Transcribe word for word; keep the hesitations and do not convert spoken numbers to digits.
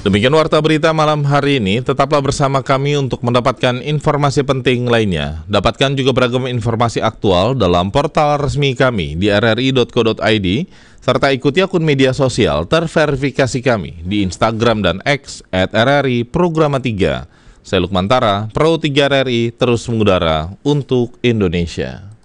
Demikian warta berita malam hari ini. Tetaplah bersama kami untuk mendapatkan informasi penting lainnya. Dapatkan juga beragam informasi aktual dalam portal resmi kami di r r i dot co dot i d serta ikuti akun media sosial terverifikasi kami di Instagram dan X at r r i programa tiga. Saya Lukman Tara, Pro tiga R R I terus mengudara untuk Indonesia.